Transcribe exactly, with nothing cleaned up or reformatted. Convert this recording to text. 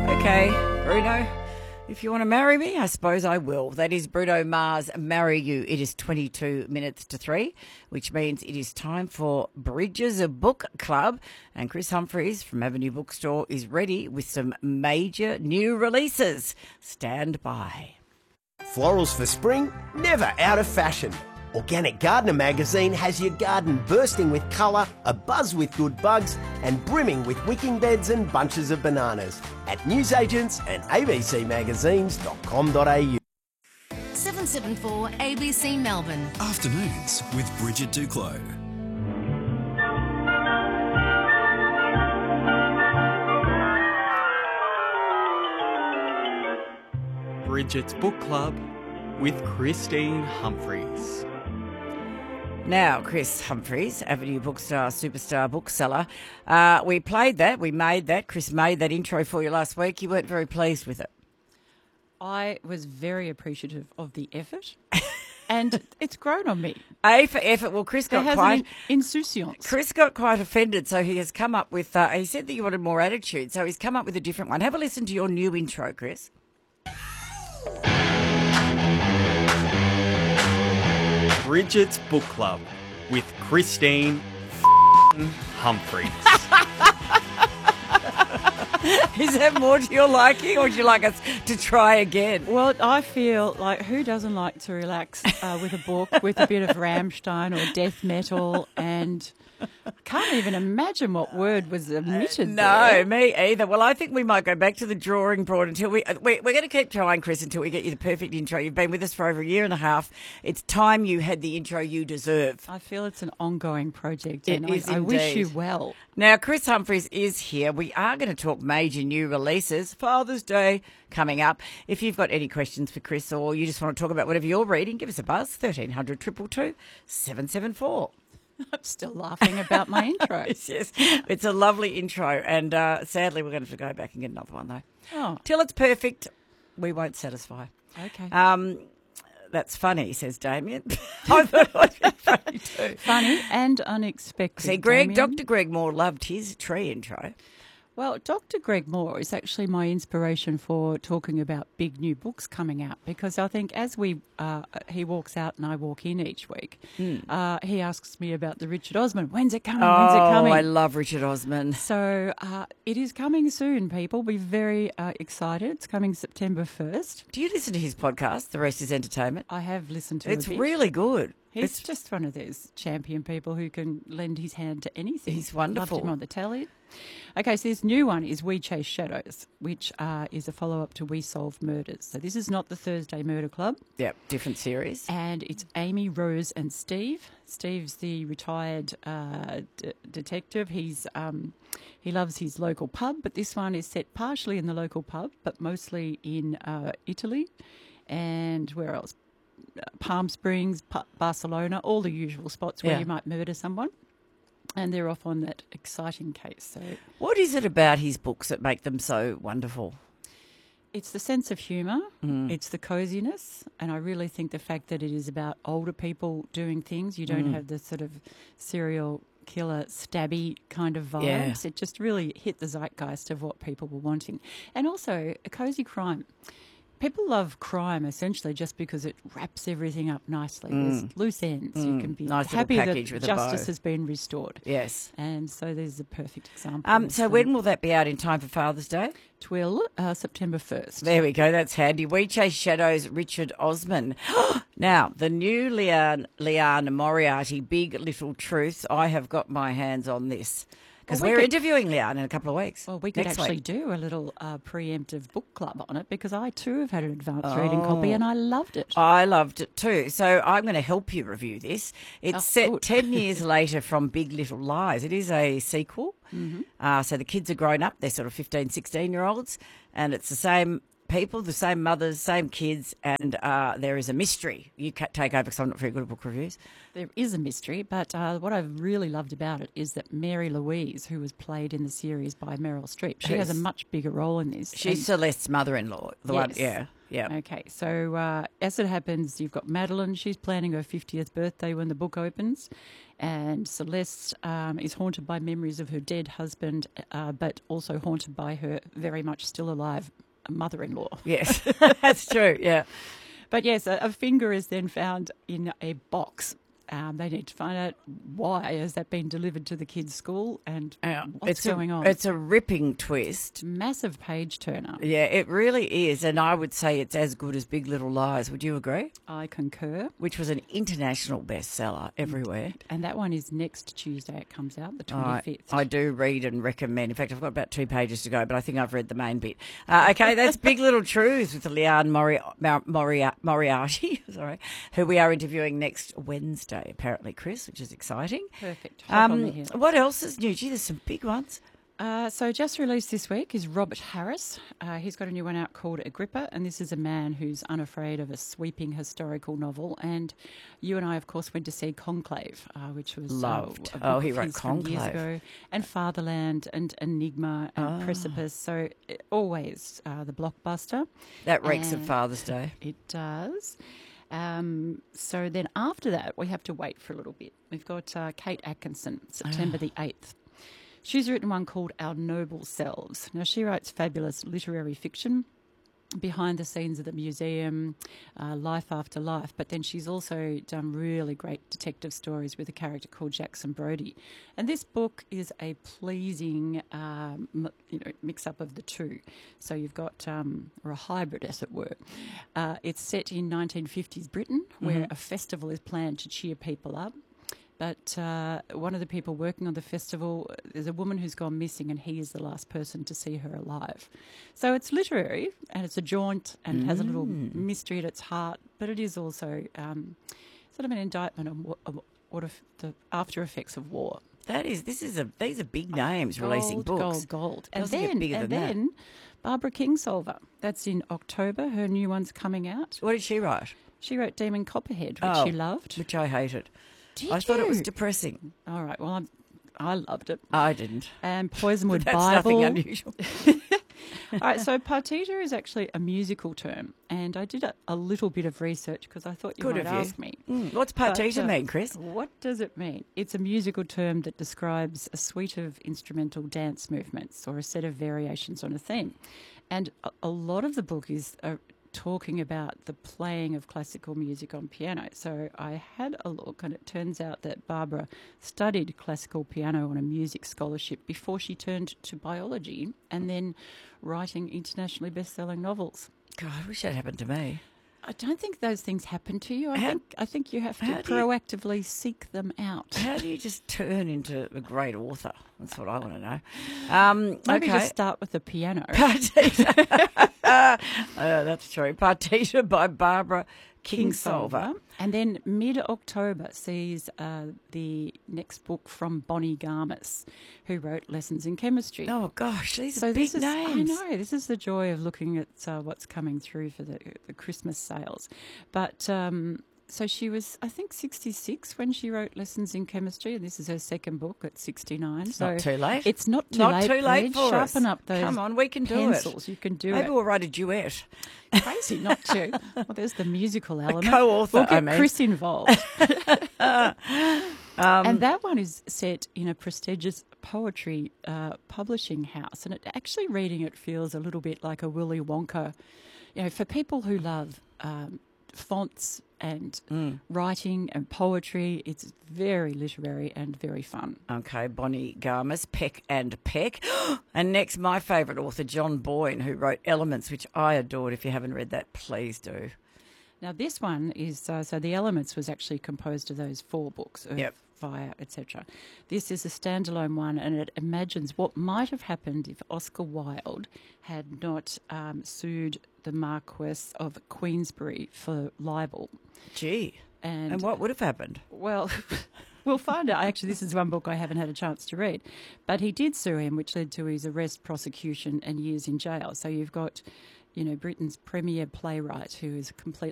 Okay, Bruno, if you want to marry me, I suppose I will. That is Bruno Mars, Marry You. It is twenty-two minutes to three, which means it is time for Bridges Book Club. And Chris Humphries from Avenue Bookstore is ready with some major new releases. Stand by. Florals for spring, never out of fashion. Organic Gardener magazine has your garden bursting with colour, abuzz with good bugs, and brimming with wicking beds and bunches of bananas at newsagents and a b c magazines dot com dot a u. seven seven four A B C Melbourne. Afternoons with Bridget Duclos. Bridget's Book Club with Christine Humphries. Now, Chris Humphries, Avenue Bookstore superstar bookseller. Uh, we played that, we made that. Chris made that intro for you last week. You weren't very pleased with it. I was very appreciative of the effort, and it's grown on me. A for effort. Well, Chris There got has quite an insouciance. Chris got quite offended, so he has come up with. Uh, he said that you wanted more attitude, so he's come up with a different one. Have a listen to your new intro, Chris. Bridget's Book Club with Christine Humphries. Is that more to your liking, or would you like us to try again? Well, I feel like who doesn't like to relax uh, with a book with a bit of Rammstein or death metal, and I can't even imagine what word was omitted No, there. me either. Well, I think we might go back to the drawing board until we, we we're going to keep trying, Chris, until we get you the perfect intro. You've been with us for over a year and a half. It's time you had the intro you deserve. I feel it's an ongoing project, It and I, is I wish you indeed. well. Now, Chris Humphries is here. We are going to talk major new releases. Father's Day coming up. If you've got any questions for Chris, or you just want to talk about whatever you're reading, give us a buzz, thirteen hundred, two two two, seven seven four. I'm still laughing about my intro. Yes, yes. It's a lovely intro, and uh, sadly we're going to have to go back and get another one, though. Oh, Till it's perfect, we won't satisfy. okay. Um, that's funny, says Damien. I thought it would be funny too. Funny and unexpected. See, Greg, Damien. Doctor Greg Moore loved his tree intro. Well, Doctor Greg Moore is actually my inspiration for talking about big new books coming out, because I think as we uh, he walks out and I walk in each week, Mm. uh, he asks me about the Richard Osman. When's it coming? When's it Oh, coming? I love Richard Osman. So uh, it is coming soon, people. Be very uh, excited. It's coming September first. Do you listen to his podcast, The Rest is Entertainment? I have listened to It's a bit. really good. He's It's, just one of those champion people who can lend his hand to anything. He's wonderful. Loved him on the telly. Okay, so this new one is We Chase Shadows, which uh, is a follow-up to We Solve Murders. So this is not the Thursday Murder Club, yeah, different series. and it's Amy, Rose and Steve. Steve's the retired uh, d- detective. He's um, he loves his local pub, but this one is set partially in the local pub, but mostly in uh, Italy. And where else? Palm Springs, Pa- Barcelona, all the usual spots where Yeah. you might murder someone. And they're off on that exciting case. So What is it about his books that make them so wonderful? it's the sense of humour, Mm. it's the coziness, and I really think the fact that it is about older people doing things. You don't Mm. have the sort of serial killer, stabby kind of vibes. Yeah. It just really hit the zeitgeist of what people were wanting. And also a cosy crime. People love crime essentially just because it wraps everything up nicely. There's loose ends. You Mm. can be Nice little happy that package with a justice bow. has been restored. Yes. And so there's a perfect example. Um, of so some- when will that be out in time for Father's Day? Twill, uh, September first. There we go. That's handy. We Chase Shadows, Richard Osman. Now, the new Leanne, Leanne Moriarty, Big Little Truth. I have got my hands on this because Well, we we're could- interviewing Leanne in a couple of weeks. Well, we could next actually week. do a little uh, preemptive book club on it, because I too have had an advanced reading copy and I loved it. I loved it too. So I'm going to help you review this. It's Oh, set good. ten years later from Big Little Lies. It is a sequel. Mm-hmm. Uh, so the kids are grown up. They're sort of fifteen, sixteen-year-olds. And it's the same people, the same mothers, same kids, and uh, there is a mystery. You ca- take over because I'm not very good at book reviews. There is a mystery, but uh, what I've really loved about it is that Mary Louise, who was played in the series by Meryl Streep, she has a Yes. much bigger role in this. She's And- Celeste's mother-in-law. The one, Yes. yeah, yeah. Okay, so uh, as it happens, you've got Madeline. She's planning her fiftieth birthday when the book opens. And Celeste um, is haunted by memories of her dead husband, uh, but also haunted by her very much still alive mother-in-law. Yes, that's true, yeah. But yes, a, a finger is then found in a box. Um, they need to find out why has that been delivered to the kids' school and Yeah, what's it's going a, on. It's a ripping twist. Massive page turner. Yeah, it really is. And I would say it's as good as Big Little Lies. Would you agree? I concur. Which was an international bestseller everywhere. And that one is next Tuesday. It comes out, the I, twenty-fifth. I do read and recommend. In fact, I've got about two pages to go, but I think I've read the main bit. Uh, okay, that's Big Little Truths with Leanne Mori- Mor- Mori- Moriarty, sorry, who we are interviewing next Wednesday, apparently, Chris, which is exciting. Perfect. Hot on Um, the heels. what else is new? Gee, there's some big ones. Uh, so just released this week is Robert Harris. Uh, he's got a new one out called Agrippa, and this is a man who's unafraid of a sweeping historical novel. And you and I, of course, went to see Conclave, uh, which was Loved. Uh, a book Oh, he of wrote his from years Conclave. ago, and Fatherland, and Enigma, and Ah. Precipice. So uh, always uh, the blockbuster. That reeks of And- Father's Day. It does. Um, so then after that, we have to wait for a little bit. We've got uh, Kate Atkinson, September the eighth. She's written one called Our Noble Selves. Now, she writes fabulous literary fiction, behind the scenes of the museum, uh, Life After Life, but then she's also done really great detective stories with a character called Jackson Brodie. And this book is a pleasing um, m- you know, mix-up of the two. So you've got, um, or a hybrid as it were. Uh, it's set in nineteen fifties Britain, where a festival is planned to cheer people up. But uh, one of the people working on the festival, there's a woman who's gone missing, and he is the last person to see her alive. So it's literary, and it's a jaunt, and it has a little mystery at its heart, but it is also um, sort of an indictment on what, of what if the after effects of war. That is, this is a, these are big names releasing Gold, books. Gold, gold. And Doesn't get then, bigger and than that. then Barbara Kingsolver. That's in October. Her new one's coming out. What did she write? She wrote Demon Copperhead, which Oh, you loved. Which I hated. Did I thought it was you? depressing. All right. Well, I'm, I loved it. I didn't. And Poisonwood That's Bible. nothing unusual. All right, so partita is actually a musical term, and I did a, a little bit of research because I thought you Good might of you. ask me. Mm, what's But, partita uh, mean, Chris? What does it mean? It's a musical term that describes a suite of instrumental dance movements or a set of variations on a theme. And a, a lot of the book is uh, talking about the playing of classical music on piano. So I had a look, and it turns out that Barbara studied classical piano on a music scholarship before she turned to biology and then writing internationally best-selling novels. God, I wish that happened to me. I don't think those things happen to you. I How- think I think you have to how do you- proactively seek them out. How do you just turn into a great author? That's what I want to know. Um, Maybe okay. just start with the piano. Partita. uh, that's true. Partita by Barbara Kingsolver. And then mid-October sees uh, the next book from Bonnie Garmus, who wrote Lessons in Chemistry. Oh, gosh, these so are big this is, names. I know, this is the joy of looking at uh, what's coming through for the, the Christmas sales. But um, so she was, I think, sixty-six when she wrote Lessons in Chemistry, and this is her second book at sixty-nine. It's so not too late. It's not too Not late. too late Bridge. for us. Sharpen up those Come on, we can do pencils. it. You can do Maybe it. we'll write a duet. Crazy not to. Well, there's the musical element. co-author, We'll get I mean. Chris involved. and that one is set in a prestigious poetry uh, publishing house. And it, actually reading it feels a little bit like a Willy Wonka. You know, for people who love um, fonts and writing and poetry, it's very literary and very fun. Okay, Bonnie Garmus, Peck and Peck. And next, my favourite author, John Boyne, who wrote Elements, which I adored. If you haven't read that, please do. Now, this one is, uh, so The Elements was actually composed of those four books, Earth, Yep. Fire, et cetera. This is a standalone one, and it imagines what might have happened if Oscar Wilde had not um, sued the Marquess of Queensberry for libel. Gee. And, And what would have happened? well, we'll find out. Actually, this is one book I haven't had a chance to read. But he did sue him, which led to his arrest, prosecution, and years in jail. So you've got, you know, Britain's premier playwright who is completely